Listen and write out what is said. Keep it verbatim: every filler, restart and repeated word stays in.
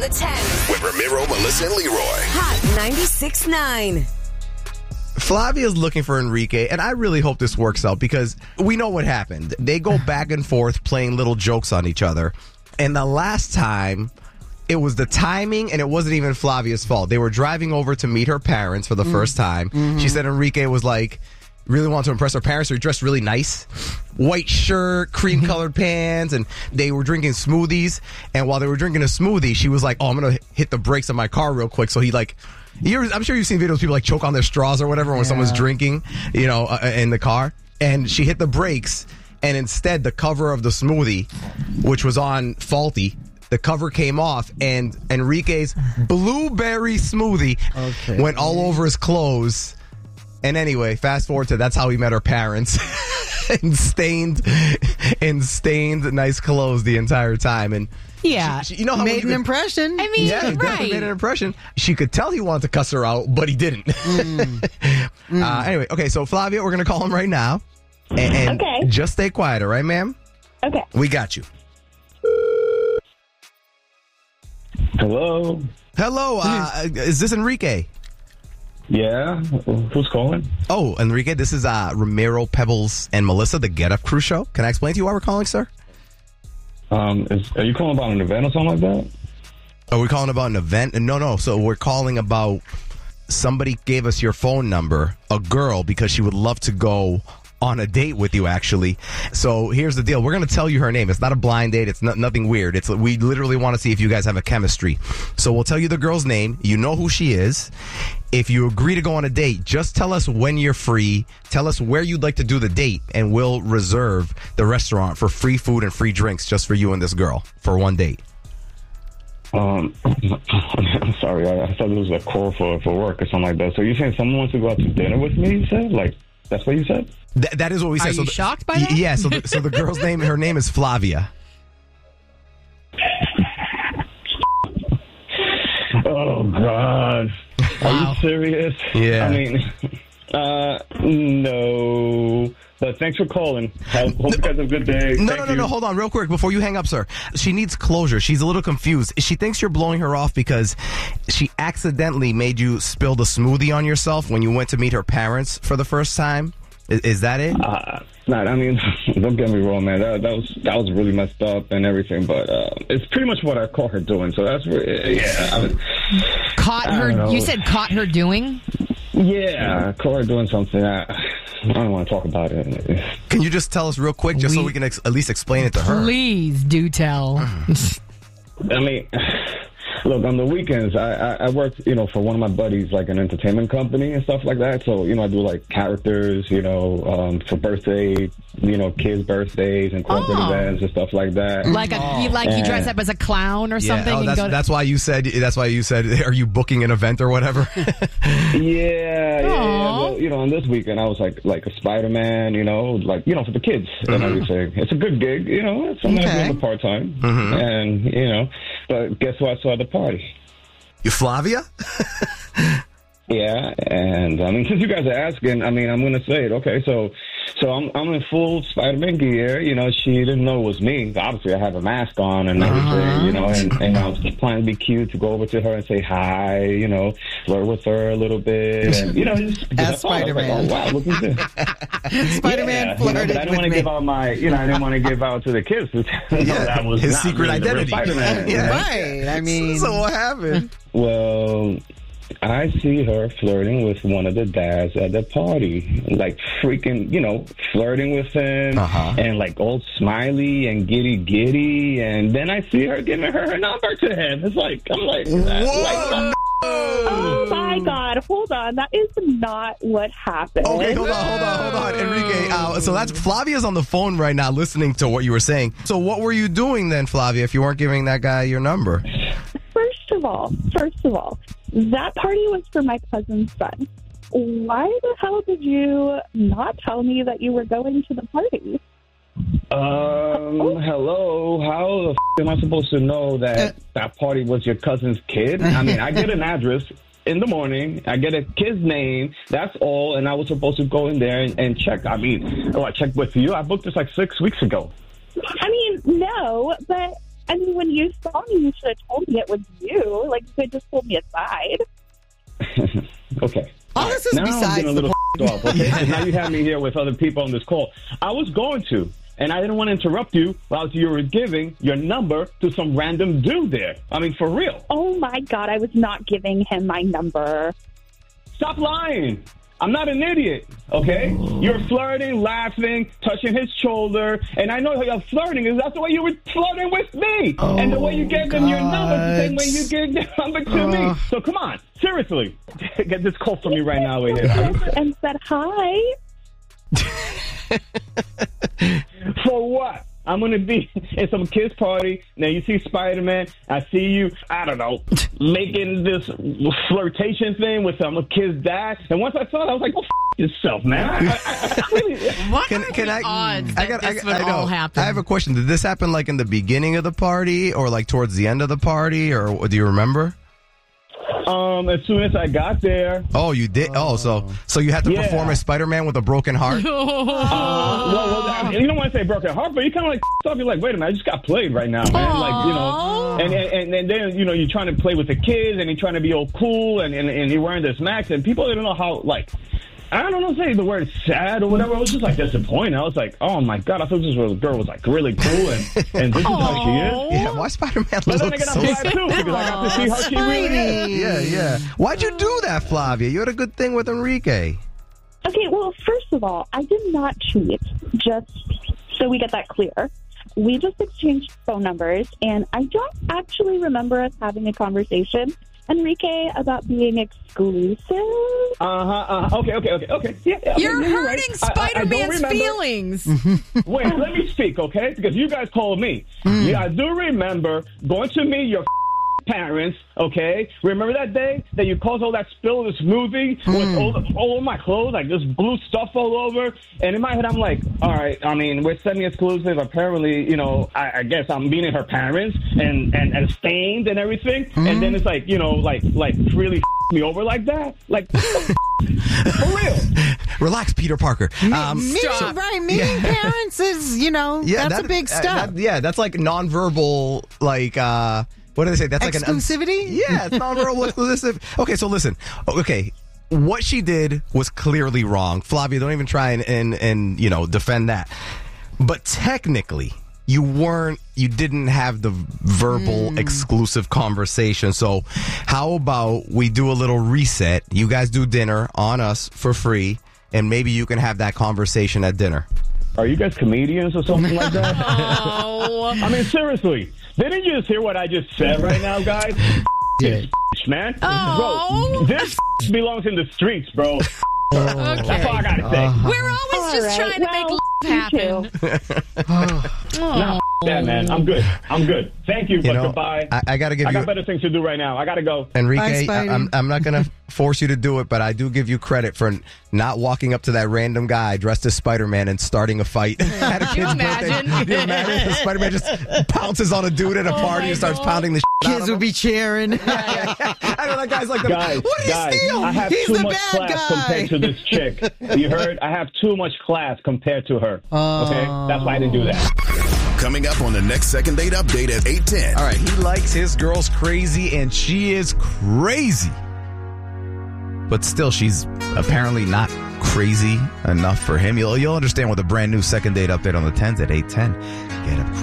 the ten. With Ramiro, Melissa, and Leroy. Hot ninety-six point nine. Flavia's looking for Enrique, and I really hope this works out because we know what happened. They go back and forth playing little jokes on each other. And the last time, it was the timing, and it wasn't even Flavia's fault. They were driving over to meet her parents for the mm. first time. Mm-hmm. She said Enrique was like, really wanted to impress her parents, so he dressed really nice. White shirt, cream-colored pants, and they were drinking smoothies. And while they were drinking a smoothie, she was like, oh, I'm going to hit the brakes on my car real quick. So he like... You're, I'm sure you've seen videos of people like choke on their straws or whatever when yeah. someone's drinking, you know, uh, in the car. And she hit the brakes, and instead the cover of the smoothie, which was on faulty, the cover came off, and Enrique's blueberry smoothie okay. went all over his clothes. And anyway, fast forward to that's how he met her parents. and stained and stained nice clothes the entire time. And yeah, she, she, you know how made an could, impression. I mean, yeah, he right. definitely made an impression. She could tell he wanted to cuss her out, but he didn't. Mm. mm. Uh, anyway, okay, so Flavia, we're going to call him right now. And, and okay. just stay quiet, all right, ma'am? Okay. We got you. Hello? Hello, uh, is this Enrique? Yeah, who's calling? Oh, Enrique, this is uh, Ramiro, Pebbles, and Melissa, the Get Up Crew show. Can I explain to you why we're calling, sir? Um, is, are you calling about an event or something like that? Are we calling about an event? No, no. So we're calling about somebody gave us your phone number, a girl, because she would love to go on a date with you, actually. So here's the deal. We're going to tell you her name. It's not a blind date. It's not, nothing weird. It's we literally want to see if you guys have a chemistry. So we'll tell you the girl's name. You know who she is. If you agree to go on a date, just tell us when you're free. Tell us where you'd like to do the date, and we'll reserve the restaurant for free food and free drinks just for you and this girl for one date. Um, I'm sorry. I, I thought it was a call for, for work or something like that. So you're saying someone wants to go out to dinner with me, you said? Like, that's what you said? Th- that is what we said. Are so you the, shocked by that? Yeah, so the, so the girl's name, her name is Flavia. Oh, God. Are Wow. you serious? Yeah. I mean, uh, no. But thanks for calling. I hope you guys have a good day. No, Thank no, no, you. no. Hold on real quick before you hang up, sir. She needs closure. She's a little confused. She thinks you're blowing her off because she accidentally made you spill the smoothie on yourself when you went to meet her parents for the first time. Is, is that it? Uh, not, I mean, don't get me wrong, man. That, that was that was really messed up and everything, but uh, it's pretty much what I caught her doing. So that's really, yeah. I mean, Caught I don't her. know. You said caught her doing? Yeah, I caught her doing something. I, I don't want to talk about it. Can you just tell us real quick, just We- so we can ex- at least explain it to her? Please do tell. I mean, look, on the weekends, I, I, I work, you know, for one of my buddies, like an entertainment company and stuff like that. So, you know, I do like characters, you know, um, for birthday, you know, kids' birthdays and corporate Oh. events and stuff like that. Like a, you, like you And- dress up as a clown or Yeah, something. oh, and that's, go to, that's why you said. That's why you said. Are you booking an event or whatever? Yeah, yeah, yeah. Aw. Well, you know, on this weekend, I was like, like a Spider-Man, you know, like, you know, for the kids and everything. It's a good gig, you know. It's something I Okay. do in the part-time. Mm-hmm. And, you know, but guess who I saw at the party? You Flavia? Yeah, and I mean, since you guys are asking, I mean, I'm going to say it. Okay, so so I'm I'm in full Spider-Man gear. You know, she didn't know it was me. Obviously, I have a mask on and everything, Uh-huh. you know, and, and I was planning to be cute to go over to her and say hi, you know, flirt with her a little bit. And, you know, just, As I was like, Spider-Man. oh, wow, look at this. Spider-Man Yeah, you know, flirted but I didn't with want to me. give out my, you know, I didn't want to give out to the kids. You know, that was His not secret really the real identity. Spider-Man, you Yeah. know? Right. I mean, So what happened? Well, I see her flirting with one of the dads at the party. Like freaking, you know, flirting with him Uh-huh. and like all smiley and giddy giddy. And then I see her giving her her number to him. It's like, I'm like, Whoa! like Oh my God! Hold on, that is not what happened. Okay, hold on, hold on, hold on, Enrique. Uh, so that's Flavia's on the phone right now, listening to what you were saying. So what were you doing then, Flavia, if you weren't giving that guy your number? First of all, first of all, that party was for my cousin's son. Why the hell did you not tell me that you were going to the party? Um, hello, how the f- am I supposed to know that that party was your cousin's kid? I mean, I get an address in the morning, I get a kid's name, that's all, and I was supposed to go in there and, and check. I mean, oh, I checked with you. I booked this like six weeks ago. I mean, no, but I mean, when you saw me, you should have told me it was you. Like, you could just pull me aside. Okay. All this is now besides I'm getting a little the off, okay? 'Cause now you have me here with other people on this call. I was going to, and I didn't want to interrupt you while you were giving your number to some random dude there. I mean, for real. Oh, my God, I was not giving him my number. Stop lying. I'm not an idiot, okay? You're flirting, laughing, touching his shoulder, and I know how you're flirting is that's the way you were flirting with me. Oh, and the way you gave them your number is the same way God. you gave their number to me. So come on, seriously. Get this call from me right now. Right here. And said hi. For what? I'm going to be in some kid's party. Now, you see Spider-Man. I see you, I don't know, making this flirtation thing with some kid's dad. And once I saw it, I was like, well, f*** yourself, man. I, I, I really, What Can, are can the I? odds that I got. I, this got- would I know. all happen? I have a question. Did this happen like in the beginning of the party, or like towards the end of the party, or do you remember? um, as soon as I got there, Oh, you did. Oh, so so you had to Yeah. perform as Spider-Man with a broken heart. uh, well, well, I- you don't want to say broken heart, but you kind of like f- up. You're like, wait a minute, I just got played right now, man. Like, you know, and, and and then you know you're trying to play with the kids, and you're trying to be all cool, and and, and you're wearing this mask, and people didn't know how like. I don't know, say the word sad or whatever. I was just like disappointed. I was like, oh my God, I thought this girl was like really cool, and, and this is how she is. Yeah, why Spider-Man But then look again, so I'm glad too because I got to see how she really is. Yeah, yeah. Why'd you do that, Flavia? You had a good thing with Enrique. Okay, well, first of all, I did not cheat, just so we get that clear. We just exchanged phone numbers, and I don't actually remember us having a conversation, Enrique, about being exclusive. Uh huh. Uh, okay. Okay. Okay. Okay. Yeah. yeah, You're okay, hurting right. I- I- I don't Spider-Man's remember- feelings. Wait, let me speak, okay? Because you guys called me. Yeah, I do remember going to meet your parents, okay? Remember that day that you caused all that spill of the smoothie with all, the, all of my clothes, like this blue stuff all over? And in my head, I'm like, all right, I mean, we're semi-exclusive. Apparently, you know, I, I guess I'm meeting her parents and, and, and stained and everything. And then it's like, you know, like, like really me over like that? Like, for real. Relax, Peter Parker. Um, Meeting, Stop. right? Meeting parents is, you know, that's that- a big uh, step. that- yeah, that's like nonverbal, like, uh, what do they say? That's like an Exclusivity? Yeah, it's nonverbal exclusive. Okay, so listen. Okay, what she did was clearly wrong. Flavia, don't even try and, and, and you know, defend that. But technically, you weren't, you didn't have the verbal exclusive conversation. So how about we do a little reset? You guys do dinner on us for free, and maybe you can have that conversation at dinner. Are you guys comedians or something like that? Oh. I mean, seriously. Didn't you just hear what I just said right now, guys? Yeah. Man. Oh. Bro, this belongs in the streets, bro. That's all Okay. I gotta say. We're always All just right, trying to well, make you happen. Nah, yeah, man. I'm good. I'm good. Thank you, You but know, goodbye. I, I got to give I you, got better things to do right now. I gotta go. Enrique. Bye, I, Spidey. I'm, I'm not going to force you to do it, but I do give you credit for not walking up to that random guy dressed as Spider-Man and starting a fight at a Can you kid's birthday. imagine? Can you imagine? Spider-Man just pounces on a dude at a Oh party my and starts God. pounding the shit out Kids of would him. be cheering. I know that guy's like, the, Guys, what did he guys, steal? I have He's too the much bad class guy. compared to this chick. You heard? I have too much class compared to her. Okay? That's why I didn't do that. Coming up on the next second date update at eight ten. All right, he likes his girls crazy, and she is crazy. But still, she's apparently not crazy enough for him. You'll, you'll understand with a brand new second date update on the tens at eight ten. Get up.